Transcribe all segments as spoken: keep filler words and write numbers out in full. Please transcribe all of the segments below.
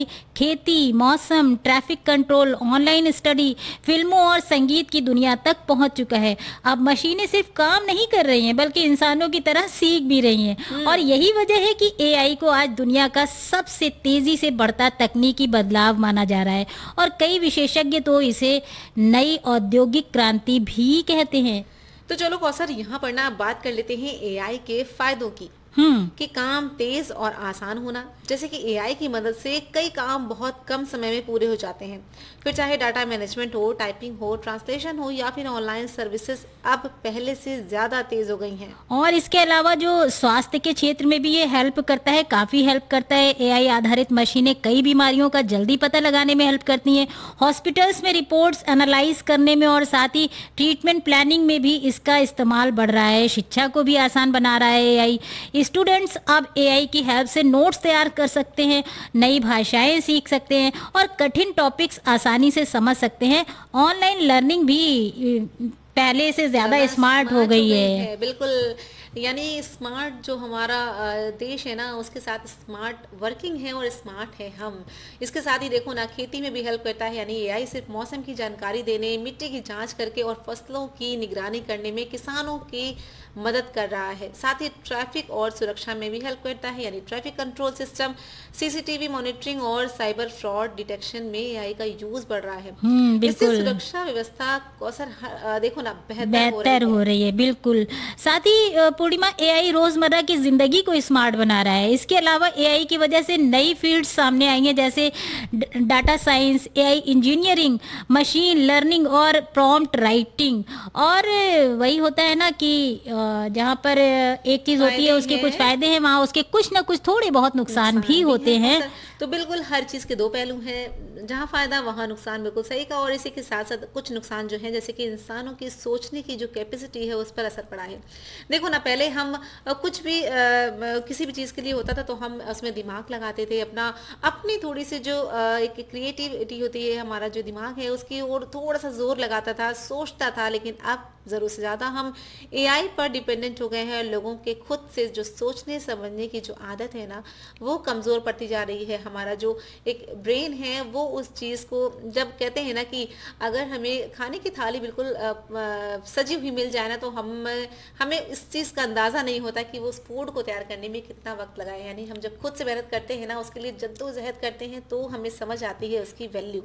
खेती, मौसम, traffic control, online study, फिल्मों और संगीत की दुनिया तक पहुंच चुका है। अब मशीनें सिर्फ काम नहीं कर रही हैं बल्कि इंसानों की तरह सीख भी रही हैं और हुँ। यही वजह है कि एआई को आज दुनिया का सबसे तेजी से बढ़ता तकनीकी बदलाव माना जा रहा है और कई विशेषज्ञ तो इसे नई औद्योगिक क्रांति भी कहते हैं। तो चलो कौसर यहाँ पर ना बात कर लेते हैं एआई के फायदों की हम्म। कि काम तेज और आसान होना। जैसे कि एआई की मदद से कई काम बहुत कम समय में पूरे हो जाते हैं। फिर चाहे डाटा मैनेजमेंट हो, टाइपिंग हो, ट्रांसलेशन हो या फिर ऑनलाइन सर्विसेज अब पहले से ज्यादा तेज हो गई हैं। और इसके अलावा जो स्वास्थ्य के क्षेत्र में भी ये हेल्प करता है, काफ़ी हेल्प करता है। एआई आधारित मशीनें कई बीमारियों का जल्दी पता लगाने में हेल्प करती हैं। हॉस्पिटल्स में रिपोर्ट्स एनालाइज करने में और साथ ही ट्रीटमेंट प्लानिंग में भी इसका इस्तेमाल बढ़ रहा है। शिक्षा को भी आसान बना रहा है एआई। स्टूडेंट्स अब एआई की हेल्प से नोट्स तैयार कर सकते हैं, नई भाषाएं सीख सकते हैं और कठिन टॉपिक्स आसानी से समझ सकते हैं। ऑनलाइन लर्निंग भी पहले से ज़्यादा ज़्यादा स्मार्ट हो स्मार्ट हो गई गई है। है, बिल्कुल। यानी स्मार्ट जो हमारा अ, देश है ना, उसके साथ स्मार्ट वर्किंग है और स्मार्ट है हम। इसके साथ ही देखो ना, खेती में भी हेल्प करता है। यानी एआई सिर्फ मौसम की जानकारी देने, मिट्टी की जांच करके और फसलों की निगरानी करने में किसानों की मदद कर रहा है। साथ ही ट्रैफिक और सुरक्षा में भी हेल्प करता है। यानी traffic control system, CCTV monitoring और साइबर फ्रॉड डिटेक्शन में एआई का यूज बढ़ रहा है। हम्म, इससे बिल्कुल सुरक्षा व्यवस्था कौसर हर- अ, देखो ना, बेहतर हो बेहतर रही हो है। रही है, बिल्कुल। साथ ही अ, पूर्णिमा, एआई रोजमर्रा की जिंदगी को स्मार्ट बना रहा है। इसके अलावा एआई की वजह से नई फील्ड सामने आई हैं, जैसे ड- data science, AI engineering, machine learning और प्रॉम्प्ट राइटिंग। और अ, वही होता है ना कि अ, जहाँ पर अ, एक चीज होती है फायदे उसके कुछ हैं, फायदे हैं, वहाँ उसके कुछ ना कुछ थोड़े बहुत नुकसान भी नुकसान भी है होते हैं। कौसर। तो बिल्कुल हर चीज़ के दो पहलू हैं, जहाँ फायदा वहाँ नुकसान, बिल्कुल सही कहा। और इसी के साथ साथ कुछ नुकसान जो है, जैसे कि इंसानों की सोचने की जो कैपेसिटी है उस पर असर पड़ा है। देखो ना, पहले हम अ, कुछ भी अ, म, किसी भी चीज़ के लिए होता था तो हम उसमें दिमाग लगाते थे, अपना अपनी थोड़ी सी जो अ, एक क्रिएटिविटी होती है, हमारा जो दिमाग है उसकी ओर थोड़ा सा जोर लगाता था, सोचता था। लेकिन अब ज़रूर से ज़्यादा हम एआई पर डिपेंडेंट हो गए हैं। लोगों के खुद से जो सोचने समझने की जो आदत है ना, वो कमज़ोर पड़ती जा रही है। हमारा जो एक ब्रेन है वो उस चीज़ को, जब कहते हैं ना कि अगर हमें खाने की थाली बिल्कुल अ, अ, सजी हुई मिल जाए ना, तो हम हमें इस चीज़ का अंदाज़ा नहीं होता कि वो उस फूड को तैयार करने में कितना वक्त लगा है। यानी हम जब खुद से मेहनत करते हैं ना, उसके लिए जद्दोजहद करते हैं, तो हमें समझ आती है उसकी वैल्यू।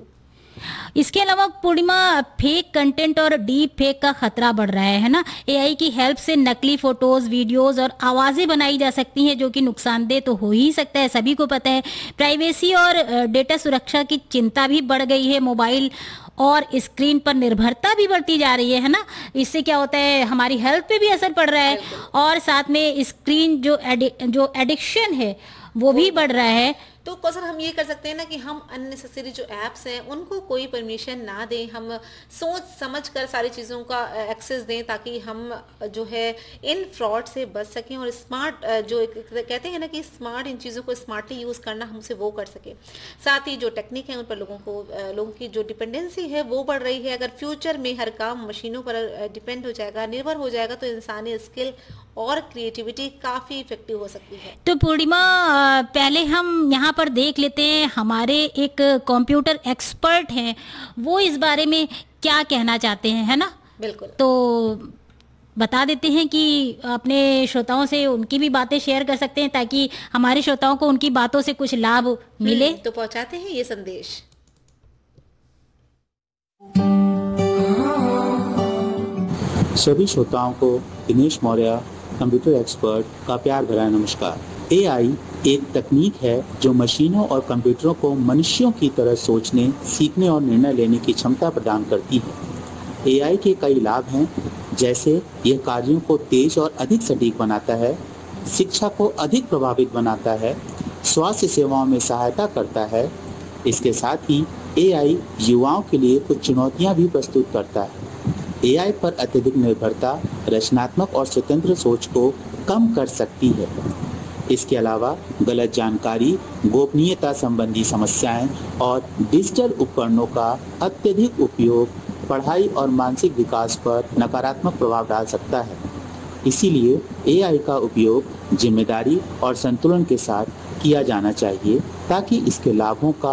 इसके अलावा पूर्णिमा, फेक कंटेंट और डीप फेक का खतरा बढ़ रहा है है ना। एआई की हेल्प से नकली फोटोज, वीडियोस और आवाजें बनाई जा सकती हैं, जो कि नुकसानदेह तो हो ही सकता है, सभी को पता है। प्राइवेसी और अ, डेटा सुरक्षा की चिंता भी बढ़ गई है। मोबाइल और स्क्रीन पर निर्भरता भी बढ़ती जा रही है है ना। इससे क्या होता है, हमारी हेल्थ पे भी असर पड़ रहा है बिल्कुल। और साथ में स्क्रीन जो एडि, जो एडिक्शन है वो वो भी बढ़ रहा है। तो कौसर हम ये कर सकते हैं ना कि हम अननेसेसरी जो ऐप्स हैं उनको कोई परमिशन ना दें। हम सोच समझ कर सारी चीज़ों का एक्सेस दें, ताकि हम अ, जो है इन फ्रॉड से बच सकें और स्मार्ट जो एक कहते हैं ना कि स्मार्ट इन चीज़ों को स्मार्टली यूज़ करना, हमसे वो कर सके। साथ ही जो टेक्निक है उन पर लोगों को अ, लोगों की जो डिपेंडेंसी है वो बढ़ रही है। अगर फ्यूचर में हर काम मशीनों पर डिपेंड हो जाएगा, निर्भर हो जाएगा, तो इंसानी स्किल और क्रिएटिविटी काफ़ी इफेक्टिव हो सकती है। तो पूर्णिमा, अ, पहले हम यहाँ पर देख लेते हैं, हमारे एक कंप्यूटर एक्सपर्ट हैं, वो इस बारे में क्या कहना चाहते हैं, है ना। बिल्कुल। तो बता देते हैं कि अपने श्रोताओं से उनकी भी बातें शेयर कर सकते हैं, ताकि हमारे श्रोताओं को उनकी बातों से कुछ लाभ मिले। हम्म, तो पहुंचाते हैं ये संदेश। सभी श्रोताओं को दिनेश मौर्य, कंप्यूटर एक्सपर्ट का प्यार भरा नमस्कार। एआई एक तकनीक है जो मशीनों और कंप्यूटरों को मनुष्यों की तरह सोचने, सीखने और निर्णय लेने की क्षमता प्रदान करती है। एआई के कई लाभ हैं, जैसे यह कार्यों को तेज और अधिक सटीक बनाता है, शिक्षा को अधिक प्रभावित बनाता है, स्वास्थ्य सेवाओं में सहायता करता है। इसके साथ ही एआई युवाओं के लिए कुछ चुनौतियां भी प्रस्तुत करता है। एआई पर अत्यधिक निर्भरता रचनात्मक और स्वतंत्र सोच को कम कर सकती है। इसके अलावा गलत जानकारी, गोपनीयता संबंधी समस्याएं और डिजिटल उपकरणों का अत्यधिक उपयोग पढ़ाई और मानसिक विकास पर नकारात्मक प्रभाव डाल सकता है। इसीलिए एआई का उपयोग जिम्मेदारी और संतुलन के साथ किया जाना चाहिए, ताकि इसके लाभों का